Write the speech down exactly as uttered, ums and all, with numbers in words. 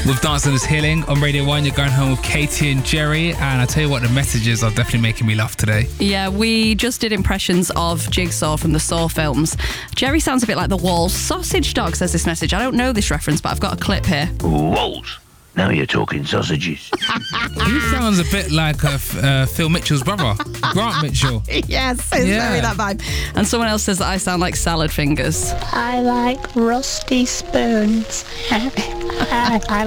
With Dancing is Healing on Radio one, you're going home with Katie and Jerry, and I tell you what, the messages are definitely making me laugh today. Yeah, we just did impressions of Jigsaw from the Saw films. Jerry sounds a bit like the Walls sausage dog, says this message. I don't know this reference, but I've got a clip here. Walls? Now you're talking sausages. He sounds a bit like uh, uh, Phil Mitchell's brother, Grant Mitchell. Yes, it's Yeah. very that vibe. And someone else says that I sound like salad fingers. I like rusty spoons. I, I